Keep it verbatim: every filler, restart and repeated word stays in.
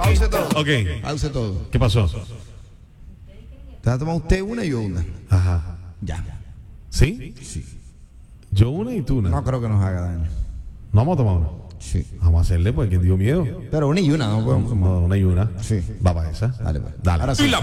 Pause todo. Ok. Pause todo. ¿Qué pasó? ¿Te va a tomar usted una y yo una? Ajá. Ya. ¿Sí? Sí. Yo una y tú una. No creo que nos haga daño. ¿No vamos a tomar una? Sí. Vamos a hacerle porque dio miedo. Pero una y una, no podemos tomar. No, una y una. Sí. Va para esa. Dale, pues. Dale. Ahora sí. Y la